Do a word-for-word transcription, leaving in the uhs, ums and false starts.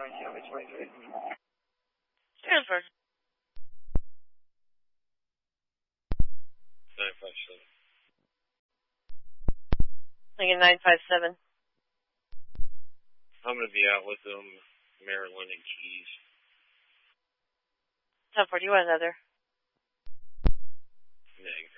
Transfer. nine five seven. Lincoln nine five seven. I'm going to be out with them, Maryland and Keys. ten four, do you want another? Negative.